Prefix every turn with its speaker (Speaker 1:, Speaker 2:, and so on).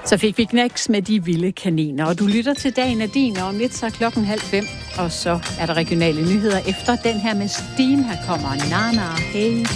Speaker 1: Så fik vi knæks med de vilde kaniner, og du lytter til Dagen er din, og om lidt så 4:30, og så er der regionale nyheder efter den her med Steam. Her kommer Nana, hey.